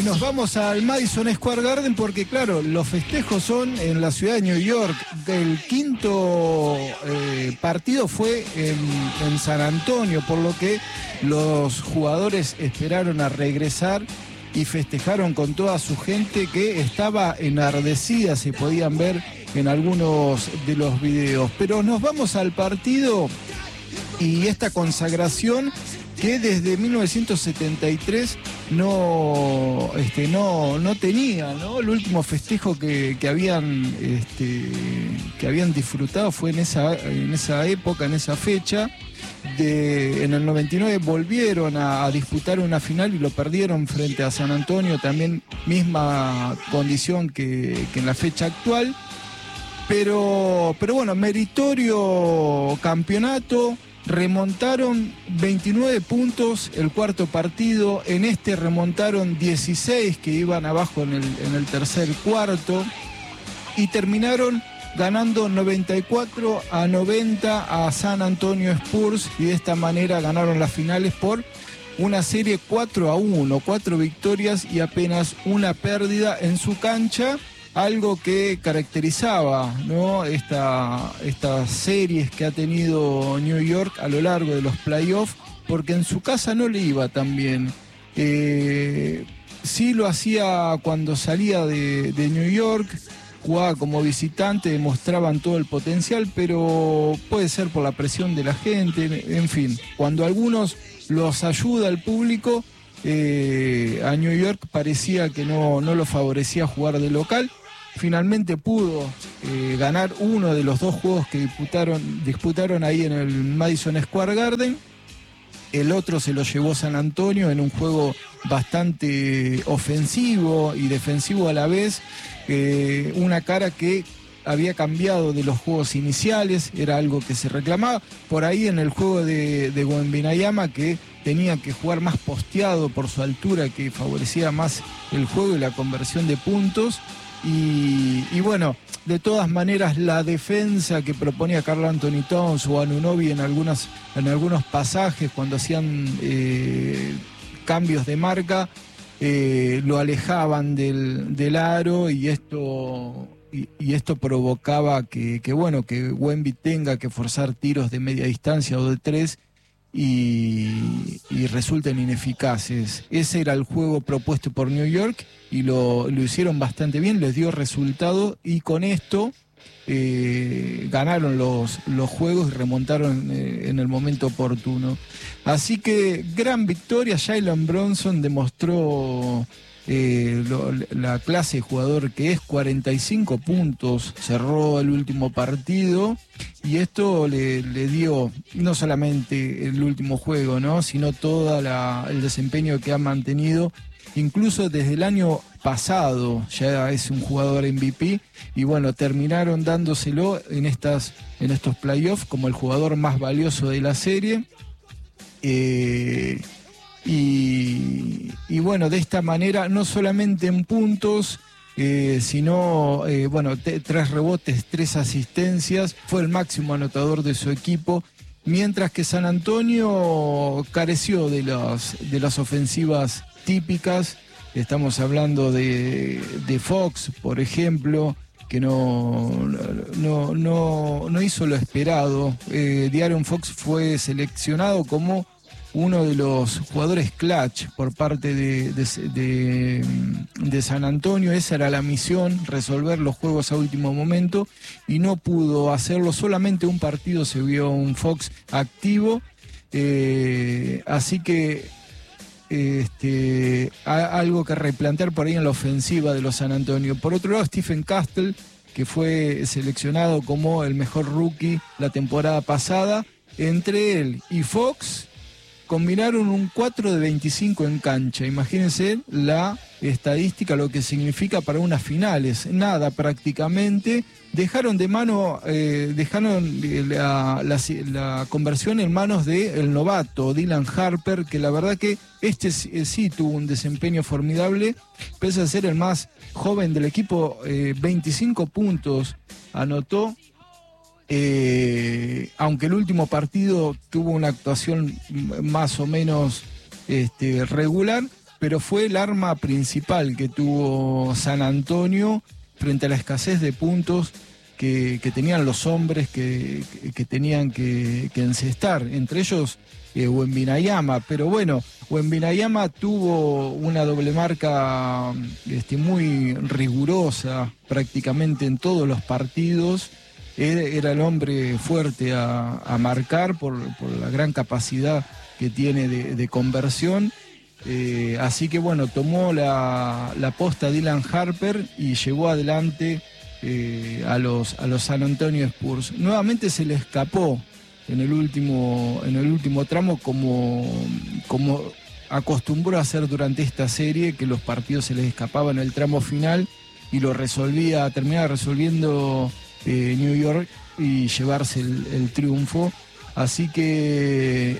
Y nos vamos al Madison Square Garden porque, claro, los festejos son en la ciudad de New York. El quinto partido fue en San Antonio, por lo que los jugadores esperaron a regresar y festejaron con toda su gente que estaba enardecida, se podían ver en algunos de los videos. Pero nos vamos al partido y esta consagración que desde 1973 no tenía, ¿no? El último festejo que habían disfrutado fue en esa época, en esa fecha. En el 99 volvieron a disputar una final y lo perdieron frente a San Antonio, también misma condición que en la fecha actual. Pero bueno, meritorio campeonato. Remontaron 29 puntos el cuarto partido, en este remontaron 16 que iban abajo en el tercer cuarto y terminaron ganando 94-90 a San Antonio Spurs y de esta manera ganaron las finales por una serie 4-1, 4 victorias y apenas una pérdida en su cancha. Algo que caracterizaba, ¿no? Estas series que ha tenido New York a lo largo de los playoffs, porque en su casa no le iba tan bien. Sí lo hacía cuando salía de New York, jugaba como visitante, demostraban todo el potencial, pero puede ser por la presión de la gente, en fin. Cuando algunos los ayuda el público, a New York parecía que no lo favorecía jugar de local. Finalmente pudo ganar uno de los dos juegos que disputaron ahí en el Madison Square Garden. El otro se lo llevó San Antonio en un juego bastante ofensivo y defensivo a la vez. Una cara que había cambiado de los juegos iniciales, era algo que se reclamaba. Por ahí en el juego de Wembanyama, que tenía que jugar más posteado por su altura, que favorecía más el juego y la conversión de puntos. Y bueno, de todas maneras la defensa que proponía Karl Anthony Towns o Anunoby en algunos pasajes cuando hacían cambios de marca, lo alejaban del aro y esto provocaba que Wemby tenga que forzar tiros de media distancia o de 3 y resulten ineficaces. Ese era el juego propuesto por New York y lo hicieron bastante bien, les dio resultado y con esto ganaron los juegos y remontaron en el momento oportuno. Así que gran victoria. Jalen Brunson demostró la clase de jugador que es, 45 puntos, cerró el último partido y esto le dio no solamente el último juego, ¿no? Sino todo el desempeño que ha mantenido, incluso desde el año pasado. Ya es un jugador MVP y bueno, terminaron dándoselo en estos playoffs como el jugador más valioso de la serie. Y bueno, de esta manera, no solamente en puntos, sino 3 rebotes, 3 asistencias, fue el máximo anotador de su equipo, mientras que San Antonio careció de las ofensivas típicas. Estamos hablando de Fox, por ejemplo, que no hizo lo esperado. De'Aaron Fox fue seleccionado como uno de los jugadores clutch por parte de San Antonio. Esa era la misión, resolver los juegos a último momento, y no pudo hacerlo. Solamente un partido se vio un Fox activo, así que algo que replantear por ahí en la ofensiva de los San Antonio. Por otro lado, Stephen Castle, que fue seleccionado como el mejor rookie la temporada pasada, entre él y Fox combinaron un 4 de 25 en cancha. Imagínense la estadística, lo que significa para unas finales. Nada, prácticamente. Dejaron la conversión en manos del novato Dylan Harper, que la verdad que sí tuvo un desempeño formidable, pese a ser el más joven del equipo. 25 puntos anotó. Aunque el último partido tuvo una actuación más o menos regular, pero fue el arma principal que tuvo San Antonio frente a la escasez de puntos que tenían los hombres que tenían que encestar, entre ellos Wembanyama. Pero bueno, Wembanyama tuvo una doble marca muy rigurosa prácticamente en todos los partidos. Era el hombre fuerte a marcar por la gran capacidad que tiene de conversión. Así que bueno, tomó la posta Dylan Harper y llevó adelante a los San Antonio Spurs. Nuevamente se le escapó en el último tramo, como acostumbró a hacer durante esta serie, que los partidos se les escapaban en el tramo final y terminaba resolviendo New York y llevarse el triunfo. Así que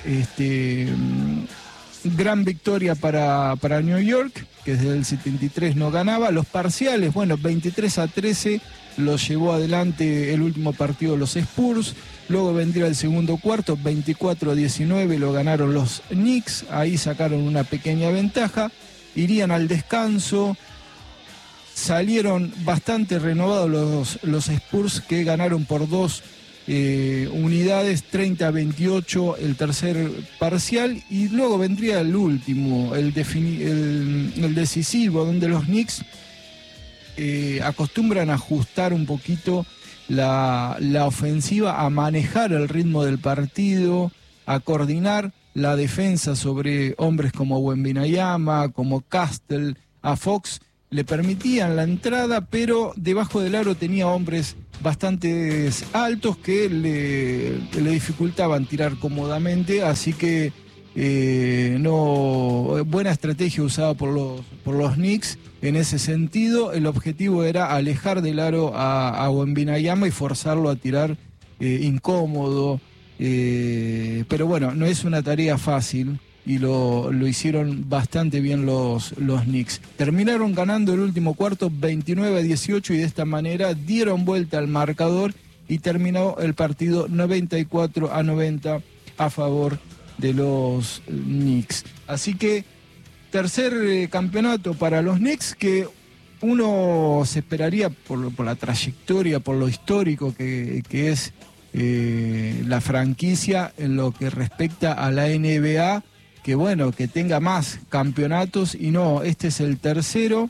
gran victoria para New York, que desde el 73 no ganaba. Los parciales, bueno, 23-13 los llevó adelante el último partido de los Spurs. Luego vendría el segundo cuarto, 24-19 lo ganaron los Knicks. Ahí sacaron una pequeña ventaja. Irían al descanso. Salieron bastante renovados los Spurs, que ganaron por 2 unidades, 30-28 el tercer parcial, y luego vendría el último, el decisivo, donde los Knicks acostumbran a ajustar un poquito la ofensiva, a manejar el ritmo del partido, a coordinar la defensa sobre hombres como Wembanyama, como Castle. A Fox le permitían la entrada, pero debajo del aro tenía hombres bastante altos que le dificultaban tirar cómodamente, así que buena estrategia usada por los Knicks en ese sentido. El objetivo era alejar del aro a Wembanyama y forzarlo a tirar incómodo, pero bueno, no es una tarea fácil. Y lo hicieron bastante bien los Knicks. Terminaron ganando el último cuarto 29-18 y de esta manera dieron vuelta al marcador y terminó el partido 94-90 a favor de los Knicks. Así que tercer campeonato para los Knicks, que uno se esperaría por la trayectoria, por lo histórico que es la franquicia en lo que respecta a la NBA, que bueno, que tenga más campeonatos, y no, este es el tercero.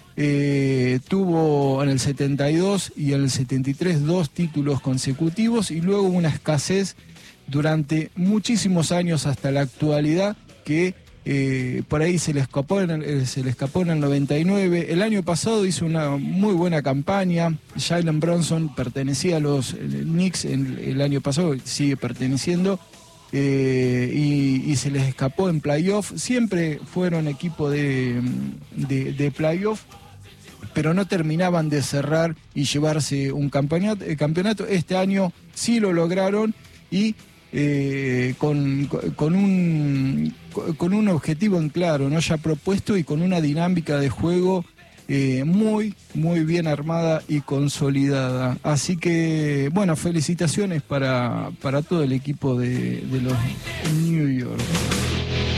Tuvo en el 72 y en el 73 2 títulos consecutivos, y luego una escasez durante muchísimos años hasta la actualidad, que por ahí se le escapó en el 99. El año pasado hizo una muy buena campaña. Jalen Brunson pertenecía a los Knicks el año pasado, sigue perteneciendo. Y se les escapó en playoff. Siempre fueron equipo de playoff, pero no terminaban de cerrar y llevarse un campeonato. Este año sí lo lograron, y con un objetivo en claro, ¿no?, ya propuesto, y con una dinámica de juego muy bien armada y consolidada. Así que, bueno, felicitaciones para todo el equipo de los New York.